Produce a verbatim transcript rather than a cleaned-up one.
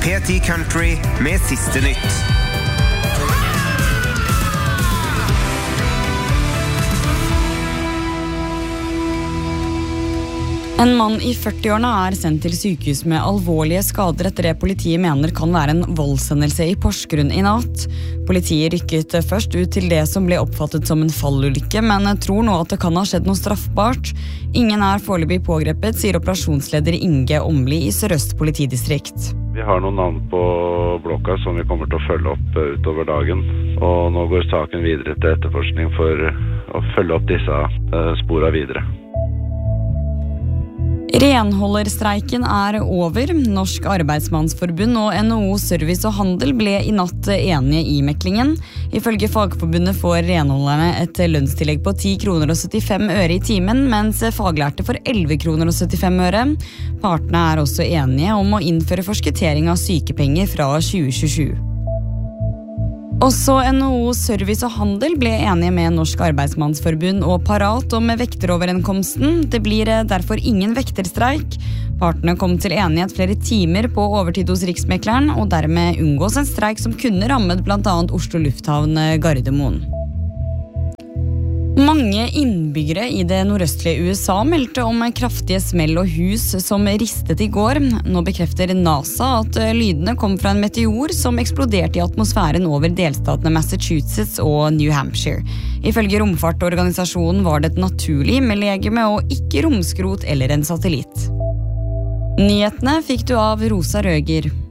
P ti Country med siste nytt. En mann i førti-årene er sendt til sykehus med alvorlige skader etter det politiet mener kan være en voldshendelse i Porsgrunn i natt. Politiet rykket først ut til det som ble oppfattet som en fallulykke, men tror nå at det kan ha skjedd noe straffbart. Ingen er foreløpig pågrepet, sier operasjonsleder Inge Omli i Sør-Øst politidistrikt. Vi har noen navn på blokka som vi kommer til å følge opp utover dagen, og nå går saken videre til etterforskning for å følge opp disse sporene videre. Renholderstreiken er over. Norsk Arbeidsmannsforbund og N H O Service og Handel ble i natt enige i meklingen. Ifølge fagforbundet får renholderne et lønnstillegg på ti kroner og syttifem øre i timen, mens faglærte får elleve kroner og syttifem øre. Partene er også enige om å innføre forskuttering av sykepenger fra tjue tjuesju. Også N H O Service og Handel ble enige med Norsk Arbeidsmannsforbund og Parat om vekteroverenskomsten. Det blir derfor ingen vekterstreik. Partene kom til enighet flere timer på overtid hos Riksmekleren, og dermed unngås en streik som kunne rammet blant annet Oslo Lufthavn Gardermoen. Mange innbyggere i det nordøstlige U S A meldte om kraftige smell og hus som ristet i går. Nå bekrefter NASA at lydene kom fra en meteor som eksploderte i atmosfæren over delstatene Massachusetts og New Hampshire. Ifølge romfartorganisasjonen var det et naturlig med legeme og ikke romskrot eller en satellitt. Nyhetene fikk du av Rosa Røger.